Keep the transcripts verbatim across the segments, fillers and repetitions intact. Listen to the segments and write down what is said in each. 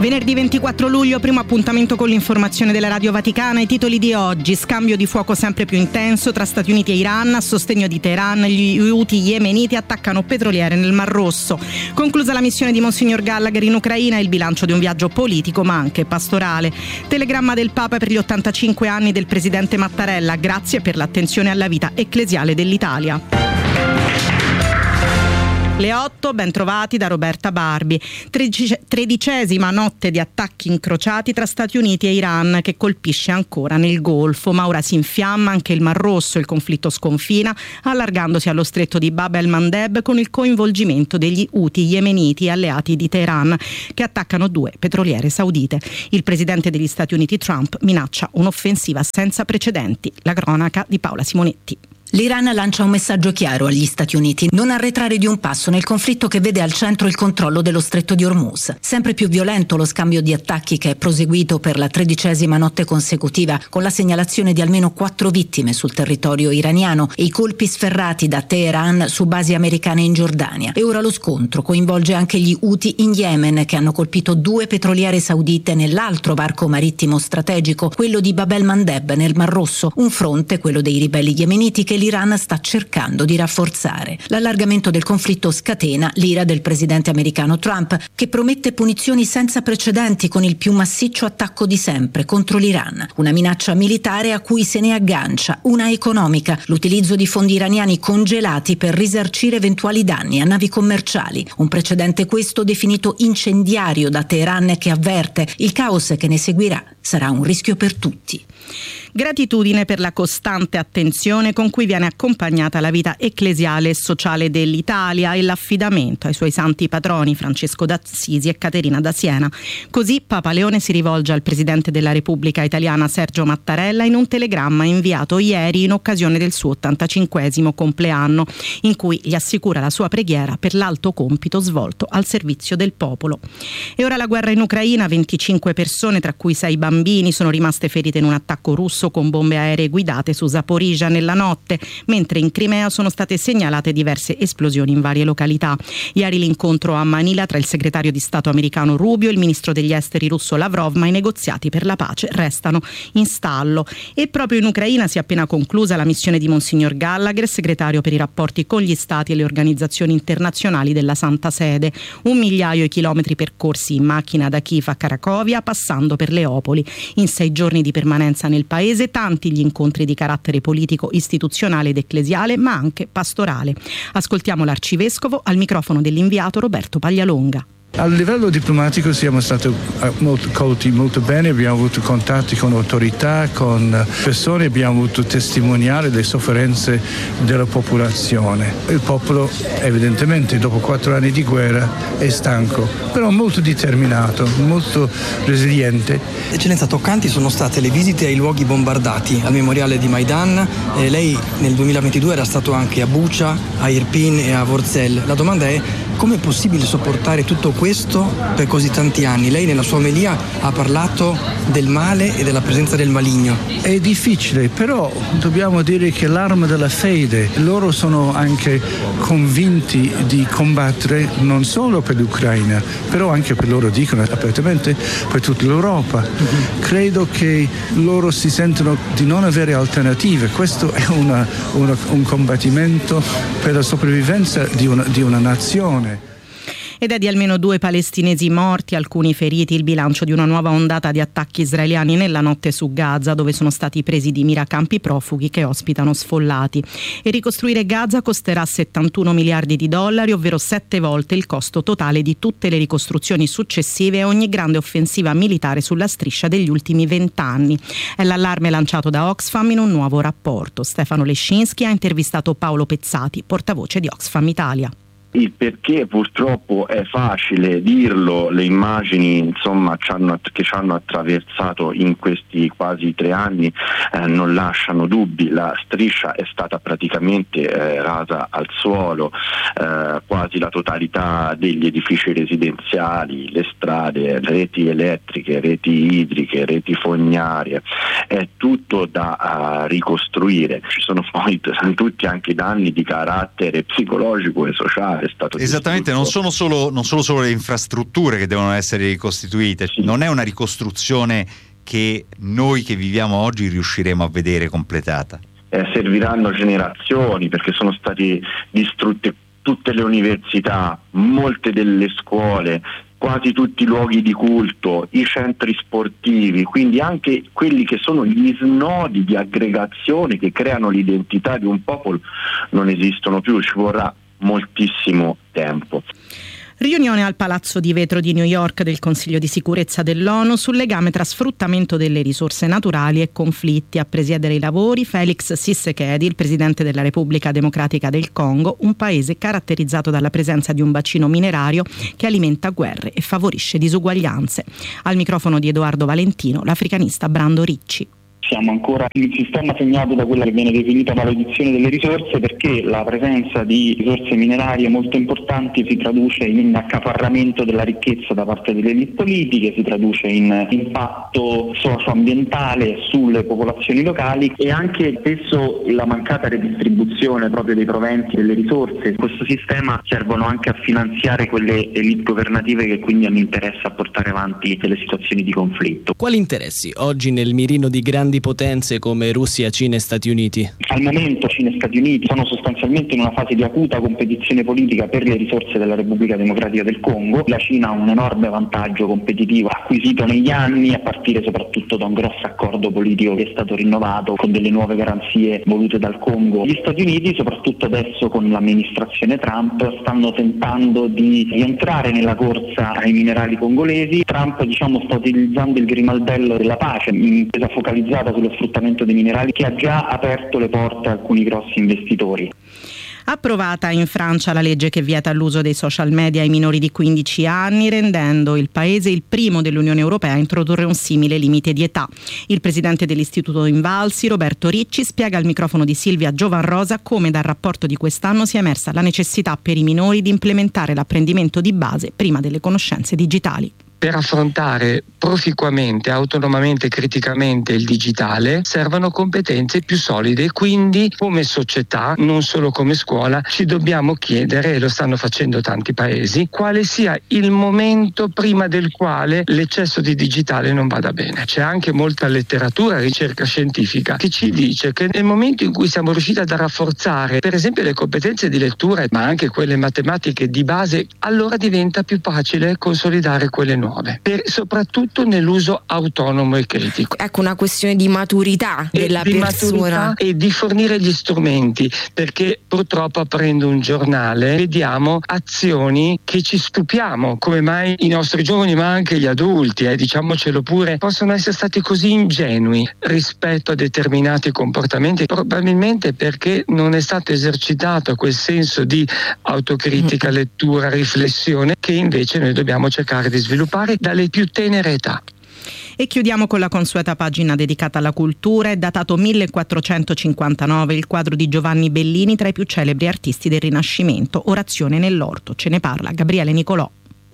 Venerdì ventiquattro luglio, primo appuntamento con l'informazione della Radio Vaticana. I titoli di oggi: scambio di fuoco sempre più intenso tra Stati Uniti e Iran, a sostegno di Teheran gli Houthi yemeniti attaccano petroliere nel Mar Rosso. Conclusa la missione di Monsignor Gallagher in Ucraina, il bilancio di un viaggio politico ma anche pastorale. Telegramma del Papa per gli ottantacinque anni del presidente Mattarella, grazie per l'attenzione alla vita ecclesiale dell'Italia. Le otto, ben trovati da Roberta Barbi. Tredicesima notte di attacchi incrociati tra Stati Uniti e Iran che colpisce ancora nel Golfo, ma ora si infiamma anche il Mar Rosso. Il conflitto sconfina, allargandosi allo stretto di Bab el-Mandeb con il coinvolgimento degli Houthi yemeniti alleati di Teheran che attaccano due petroliere saudite. Il presidente degli Stati Uniti Trump minaccia un'offensiva senza precedenti. La cronaca di Paola Simonetti. L'Iran lancia un messaggio chiaro agli Stati Uniti: non arretrare di un passo nel conflitto che vede al centro il controllo dello stretto di Hormuz. Sempre più violento lo scambio di attacchi che è proseguito per la tredicesima notte consecutiva, con la segnalazione di almeno quattro vittime sul territorio iraniano e i colpi sferrati da Teheran su basi americane in Giordania. E ora lo scontro coinvolge anche gli Houthi in Yemen, che hanno colpito due petroliere saudite nell'altro varco marittimo strategico, quello di Bab el-Mandeb nel Mar Rosso, un fronte, quello dei ribelli yemeniti, che l'Iran sta cercando di rafforzare. L'allargamento del conflitto scatena l'ira del presidente americano Trump, che promette punizioni senza precedenti con il più massiccio attacco di sempre contro l'Iran. Una minaccia militare a cui se ne aggancia una economica: l'utilizzo di fondi iraniani congelati per risarcire eventuali danni a navi commerciali. Un precedente questo definito incendiario da Teheran, che avverte: il caos che ne seguirà sarà un rischio per tutti. Gratitudine per la costante attenzione con cui viene accompagnata la vita ecclesiale e sociale dell'Italia e l'affidamento ai suoi santi patroni Francesco d'Assisi e Caterina da Siena. Così Papa Leone si rivolge al Presidente della Repubblica Italiana Sergio Mattarella in un telegramma inviato ieri in occasione del suo ottantacinquesimo compleanno, in cui gli assicura la sua preghiera per l'alto compito svolto al servizio del popolo. E ora la guerra in Ucraina: venticinque persone, tra cui sei bambini, sono rimaste ferite in un attacco russo con bombe aeree guidate su Zaporizhzhia nella notte, mentre in Crimea sono state segnalate diverse esplosioni in varie località. Ieri l'incontro a Manila tra il segretario di Stato americano Rubio e il ministro degli esteri russo Lavrov, ma i negoziati per la pace restano in stallo. E proprio in Ucraina si è appena conclusa la missione di Monsignor Gallagher, segretario per i rapporti con gli stati e le organizzazioni internazionali della Santa Sede. Un migliaio di chilometri percorsi in macchina da Kiev a Cracovia, passando per Leopoli. In sei giorni di permanenza nel paese, tanti gli incontri di carattere politico, istituzionale ed ecclesiale, ma anche pastorale. Ascoltiamo l'arcivescovo al microfono dell'inviato Roberto Paglialonga. A livello diplomatico siamo stati molto colti molto bene, abbiamo avuto contatti con autorità, con persone, abbiamo avuto testimoniare le sofferenze della popolazione. Il popolo evidentemente dopo quattro anni di guerra è stanco, però molto determinato, molto resiliente. Eccellenza, toccanti sono state le visite ai luoghi bombardati, al memoriale di Maidan. Eh, lei nel duemilaventidue era stato anche a Bucha, a Irpin e a Vorzel. La domanda è: come è possibile sopportare tutto questo per così tanti anni? Lei nella sua omelia ha parlato del male e della presenza del maligno. È difficile, però dobbiamo dire che l'arma della fede, loro sono anche convinti di combattere non solo per l'Ucraina, però anche per loro, dicono apertamente, per tutta l'Europa. Mm-hmm. Credo che loro si sentono di non avere alternative. Questo è una, una, un combattimento per la sopravvivenza di una, di una nazione. Ed è di almeno due palestinesi morti, alcuni feriti, il bilancio di una nuova ondata di attacchi israeliani nella notte su Gaza, dove sono stati presi di mira campi profughi che ospitano sfollati. E ricostruire Gaza costerà settantuno miliardi di dollari, ovvero sette volte il costo totale di tutte le ricostruzioni successive a ogni grande offensiva militare sulla striscia degli ultimi vent'anni. È l'allarme lanciato da Oxfam in un nuovo rapporto. Stefano Lescinski ha intervistato Paolo Pezzati, portavoce di Oxfam Italia. Il perché purtroppo è facile dirlo, le immagini insomma ci hanno, che ci hanno attraversato in questi quasi tre anni eh, non lasciano dubbi. La striscia è stata praticamente eh, rasa al suolo, eh, quasi la totalità degli edifici residenziali, le strade, reti elettriche, reti idriche, reti fognarie, è tutto da uh, ricostruire. Ci sono poi t- tutti anche danni di carattere psicologico e sociale. è stato esattamente distrutto. non sono solo non solo solo le infrastrutture che devono essere ricostituite, sì. Non è una ricostruzione che noi che viviamo oggi riusciremo a vedere completata. Eh, serviranno generazioni, perché sono state distrutte tutte le università, molte delle scuole, quasi tutti i luoghi di culto, i centri sportivi, quindi anche quelli che sono gli snodi di aggregazione che creano l'identità di un popolo non esistono più, ci vorrà moltissimo tempo. Riunione al Palazzo di Vetro di New York del Consiglio di Sicurezza dell'ONU sul legame tra sfruttamento delle risorse naturali e conflitti. A presiedere i lavori Felix Tshisekedi, il presidente della Repubblica Democratica del Congo, un paese caratterizzato dalla presenza di un bacino minerario che alimenta guerre e favorisce disuguaglianze. Al microfono di Edoardo Valentino, l'africanista Brando Ricci. Siamo ancora in un sistema segnato da quella che viene definita maledizione delle risorse, perché la presenza di risorse minerarie molto importanti si traduce in accaparramento della ricchezza da parte delle elite politiche, si traduce in impatto socio-ambientale sulle popolazioni locali e anche spesso la mancata redistribuzione proprio dei proventi delle risorse. In questo sistema servono anche a finanziare quelle elite governative che quindi hanno interesse a portare avanti delle situazioni di conflitto. Quali interessi oggi nel mirino di grandi potenze come Russia, Cina e Stati Uniti? Al momento Cina e Stati Uniti sono sostanzialmente in una fase di acuta competizione politica per le risorse della Repubblica Democratica del Congo. La Cina ha un enorme vantaggio competitivo acquisito negli anni, a partire soprattutto da un grosso accordo politico che è stato rinnovato con delle nuove garanzie volute dal Congo. Gli Stati Uniti, soprattutto adesso con l'amministrazione Trump, stanno tentando di rientrare nella corsa ai minerali congolesi. Trump, diciamo, sta utilizzando il grimaldello della pace, intesa focalizzata sullo sfruttamento dei minerali, che ha già aperto le porte a alcuni grossi investitori. Approvata in Francia la legge che vieta l'uso dei social media ai minori di quindici anni, rendendo il paese il primo dell'Unione Europea a introdurre un simile limite di età. Il presidente dell'Istituto Invalsi, Roberto Ricci, spiega al microfono di Silvia Giovanrosa come dal rapporto di quest'anno sia emersa la necessità per i minori di implementare l'apprendimento di base prima delle conoscenze digitali. Per affrontare proficuamente, autonomamente e criticamente il digitale servono competenze più solide, quindi come società, non solo come scuola, ci dobbiamo chiedere, e lo stanno facendo tanti paesi, quale sia il momento prima del quale l'eccesso di digitale non vada bene. C'è anche molta letteratura, ricerca scientifica che ci dice che nel momento in cui siamo riusciti a rafforzare per esempio le competenze di lettura, ma anche quelle matematiche di base, allora diventa più facile consolidare quelle nuove. Per, soprattutto nell'uso autonomo e critico. Ecco, una questione di maturità della e di persona maturità e di fornire gli strumenti, perché purtroppo aprendo un giornale vediamo azioni che ci stupiamo, come mai i nostri giovani ma anche gli adulti, eh, diciamocelo pure, possono essere stati così ingenui rispetto a determinati comportamenti, probabilmente perché non è stato esercitato quel senso di autocritica, lettura, riflessione che invece noi dobbiamo cercare di sviluppare dalle più tenere età. E chiudiamo con la consueta pagina dedicata alla cultura. È datato millequattrocentocinquantanove il quadro di Giovanni Bellini, tra i più celebri artisti del Rinascimento, Orazione nell'orto. Ce ne parla Gabriele Nicolò.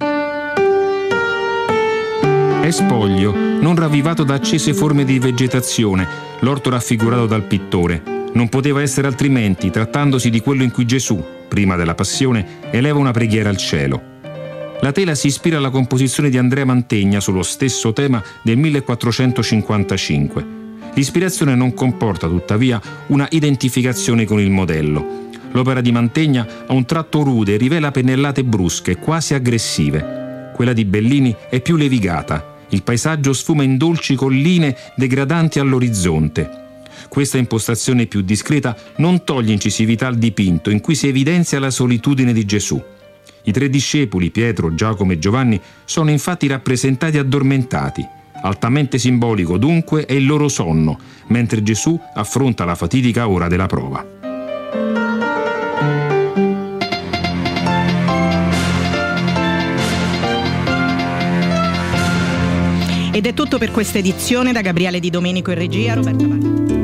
È spoglio, non ravvivato da accese forme di vegetazione, l'orto raffigurato dal pittore. Non poteva essere altrimenti, trattandosi di quello in cui Gesù, prima della passione, eleva una preghiera al cielo. La tela si ispira alla composizione di Andrea Mantegna sullo stesso tema del millequattrocentocinquantacinque. L'ispirazione non comporta tuttavia una identificazione con il modello. L'opera di Mantegna ha un tratto rude e rivela pennellate brusche, quasi aggressive. Quella di Bellini è più levigata. Il paesaggio sfuma in dolci colline degradanti all'orizzonte. Questa impostazione più discreta non toglie incisività al dipinto, in cui si evidenzia la solitudine di Gesù. I tre discepoli, Pietro, Giacomo e Giovanni, sono infatti rappresentati addormentati. Altamente simbolico dunque è il loro sonno, mentre Gesù affronta la fatidica ora della prova. Ed è tutto per questa edizione. Da Gabriele Di Domenico in regia, Roberta Pagani.